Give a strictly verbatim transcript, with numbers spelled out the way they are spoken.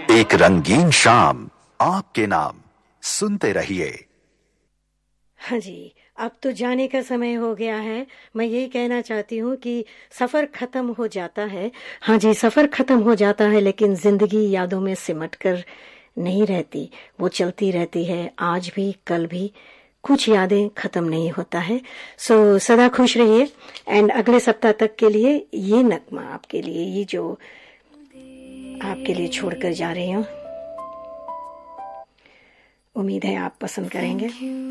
एक रंगीन शाम आपके नाम, सुनते रहिए। हाँ जी, अब तो जाने का समय हो गया है। मैं यही कहना चाहती हूँ कि सफ़र ख़त्म हो जाता है। हाँ जी, सफ़र ख़त्म हो जाता है, लेकिन ज़िंदगी यादों में सिमट कर नहीं रहती, वो चलती रहती है, आज भी कल भी। कुछ यादें ख़त्म नहीं होता है। सो सदा खुश रहिए। एंड अगले सप्ताह तक के लिए ये नगमा आपके लिए, ये जो आपके लिए छोड़कर जा रही हूँ, उम्मीद है आप पसंद करेंगे।